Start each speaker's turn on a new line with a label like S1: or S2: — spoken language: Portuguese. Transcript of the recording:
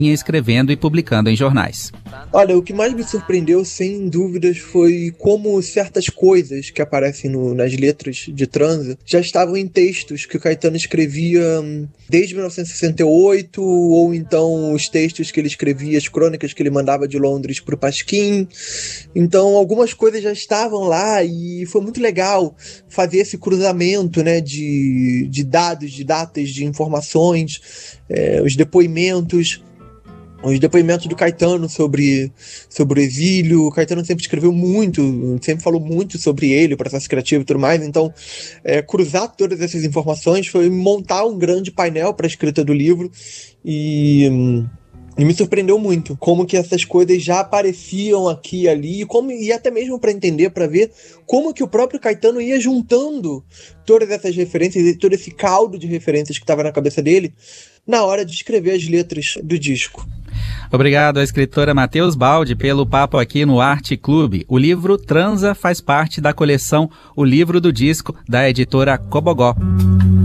S1: escrevendo e publicando em jornais.
S2: Olha, o que mais me surpreendeu, sem dúvidas, foi como certas coisas que aparecem nas letras de Transa já estavam em textos que o Caetano escrevia desde 1968, ou então os textos que ele escrevia, as crônicas que ele mandava de Londres para o Pasquim. Então, algumas coisas já estavam lá e foi muito legal fazer esse cruzamento, né, de dados, de datas, de informações, os depoimentos do Caetano sobre o exílio. O Caetano sempre escreveu muito, sempre falou muito sobre ele, o processo criativo e tudo mais. Então, cruzar todas essas informações foi montar um grande painel para a escrita do livro e me surpreendeu muito como que essas coisas já apareciam aqui e ali, e até mesmo para entender, para ver como que o próprio Caetano ia juntando todas essas referências e todo esse caldo de referências que estava na cabeça dele na hora de escrever as letras do disco.
S1: Obrigado à escritora Matheus Baldi pelo papo aqui no Arte Clube. O livro Transa faz parte da coleção O Livro do Disco, da editora Cobogó.